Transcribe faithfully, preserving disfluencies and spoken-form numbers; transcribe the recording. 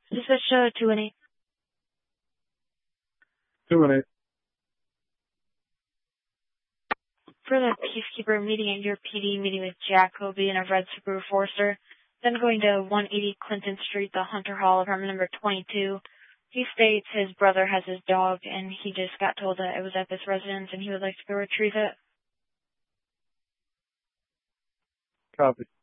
This is uh, two and eight. Two and eight. For the Peacekeeper meeting at your P D, meeting with Jacoby and a red Subaru Forester. Then going to one eighty Clinton Street, the Hunter Hall, apartment number twenty-two. He states his brother has his dog, and he just got told that it was at this residence, and he would like to go retrieve it. Copy.